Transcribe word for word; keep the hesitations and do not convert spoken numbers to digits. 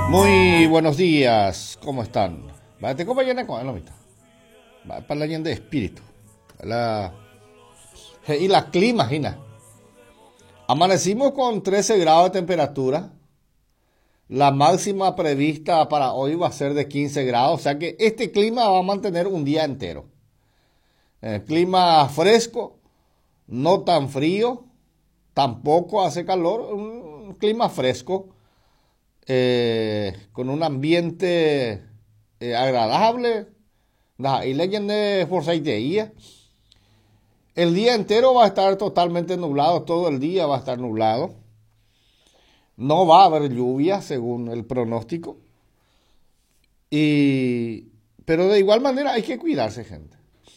Muy buenos días, ¿cómo están? Va, te acompañan con la mitad. Va para la de espíritu. La... Y la clima, imagina. Amanecimos con trece grados de temperatura. La máxima prevista para hoy va a ser de quince grados. O sea que este clima va a mantener un día entero. Eh, clima fresco, no tan frío, tampoco hace calor. Un clima fresco. Eh, con un ambiente eh, agradable. Y leyende por día. El día entero va a estar totalmente nublado, todo el día va a estar nublado. No va a haber lluvia según el pronóstico. Y, pero de igual manera hay que cuidarse, gente.